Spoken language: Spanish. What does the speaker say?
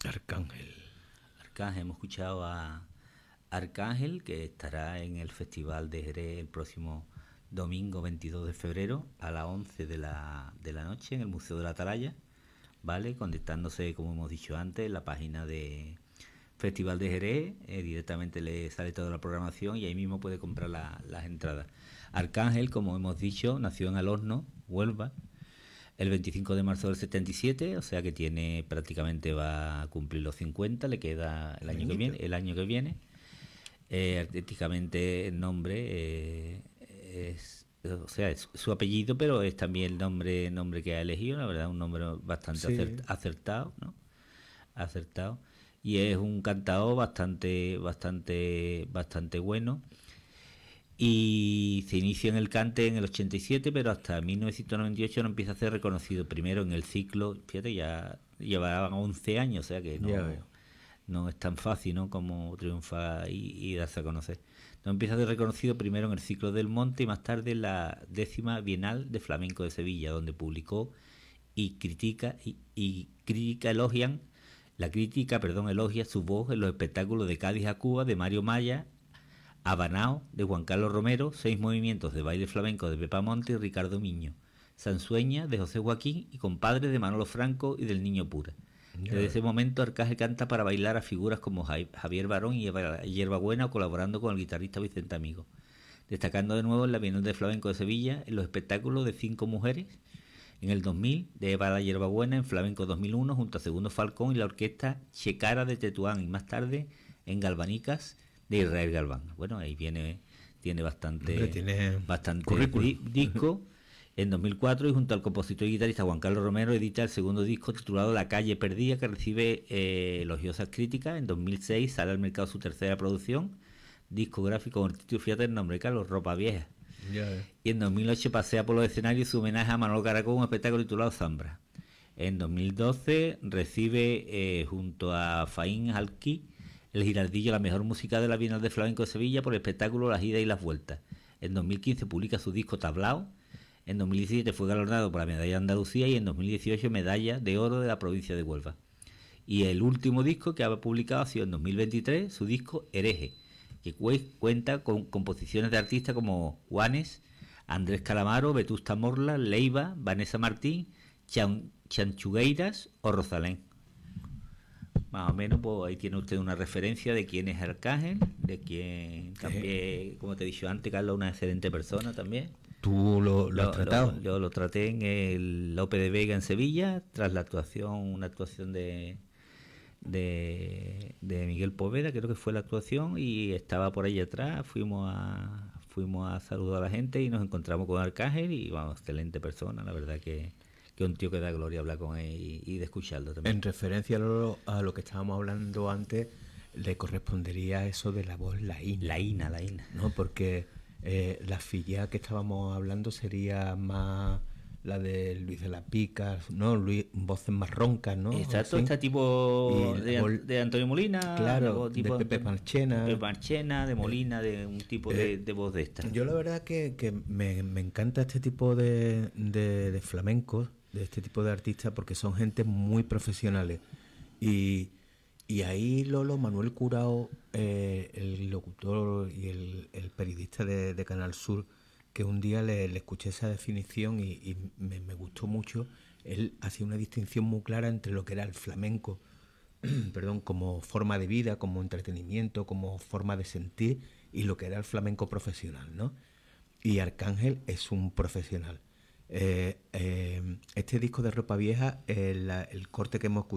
Arcángel. Arcángel, hemos escuchado a Arcángel, que estará en el Festival de Jerez el próximo domingo 22 de febrero a las 11 de la noche en el Museo de la Atalaya, ¿vale? Conectándose, como hemos dicho antes, en la página de Festival de Jerez, directamente le sale toda la programación y ahí mismo puede comprar las entradas. Arcángel, como hemos dicho, nació en Alorno, Huelva, el 25 de marzo del 77, o sea que tiene prácticamente, va a cumplir los 50, le queda el año que viene. Artísticamente el nombre es su apellido, pero es también el nombre que ha elegido, la verdad, un nombre bastante acertado, ¿no? Acertado. Y es un cantador bastante bueno. Y se inicia en el cante en el 87, pero hasta 1998 no empieza a ser reconocido. Primero en el ciclo, fíjate, ya llevaban 11 años, o sea que no es tan fácil, ¿no?, como triunfar y darse a conocer. No empieza a ser reconocido primero en el ciclo del Monte y más tarde en la 10ª Bienal de Flamenco de Sevilla, donde publicó y crítica elogia su voz en los espectáculos de Cádiz a Cuba de Mario Maya, Habanao de Juan Carlos Romero, 6 movimientos de baile flamenco de Pepa Monte y Ricardo Miño, Sansueña de José Joaquín y Compadre de Manolo Franco y del Niño Pura. Desde ese momento Arcángel canta para bailar a figuras como Javier Barón y Hierbabuena, colaborando con el guitarrista Vicente Amigo, destacando de nuevo en la Bienal de Flamenco de Sevilla en los espectáculos de 5 mujeres, en el 2000 de Eva la Hierbabuena, en Flamenco 2001 junto a Segundo Falcón y la orquesta Checara de Tetuán, y más tarde en Galvanicas de Israel Galván. Bueno, ahí tiene bastante disco. En 2004, y junto al compositor y guitarrista Juan Carlos Romero, edita el segundo disco titulado La Calle Perdida, que recibe elogiosas críticas. En 2006 sale al mercado su tercera producción discográfico con el título, fíjate el nombre, Carlos, Ropa Vieja. Y en 2008 pasea por los escenarios su homenaje a Manolo Caracol, un espectáculo titulado Zambra. En 2012 recibe junto a Faín Alquí el Girardillo, la mejor música de la Bienal de Flamenco de Sevilla por el espectáculo Las Idas y las Vueltas. En 2015 publica su disco Tablao. En 2017 fue galardonado por la Medalla de Andalucía y en 2018 Medalla de Oro de la provincia de Huelva. Y el último disco que ha publicado ha sido en 2023, su disco Hereje, que cuenta con composiciones de artistas como Juanes, Andrés Calamaro, Vetusta Morla, Leiva, Vanessa Martín, Chanchugueiras o Rosalén. Más o menos, pues ahí tiene usted una referencia de quién es Arcángel, de quién también, como te he dicho antes, Carlos, una excelente persona también. ¿Tú lo has tratado? Yo lo traté en el Lope de Vega en Sevilla, tras una actuación de Miguel Poveda, creo que fue la actuación, y estaba por ahí atrás, fuimos a saludar a la gente y nos encontramos con Arcángel y vamos, excelente persona, la verdad que un tío que da gloria hablar con él y de escucharlo también. En referencia a lo que estábamos hablando antes, le correspondería eso de la voz laína. Laína. ¿No? Porque la filla que estábamos hablando sería más la de Luis de la Pica, ¿no? Voces más roncas, ¿no? Exacto, este tipo de Antonio Molina, claro, tipo de Pepe Marchena, de Molina, de un tipo de voz de esta. Yo la verdad que me encanta este tipo de flamencos, de este tipo de artistas, porque son gente muy profesionales. Y ahí Manuel Curao, el locutor y el periodista de Canal Sur, que un día le escuché esa definición y me gustó mucho. Él hacía una distinción muy clara entre lo que era el flamenco, como forma de vida, como entretenimiento, como forma de sentir, y lo que era el flamenco profesional, ¿no? Y Arcángel es un profesional. Este disco de Ropa Vieja, el corte que hemos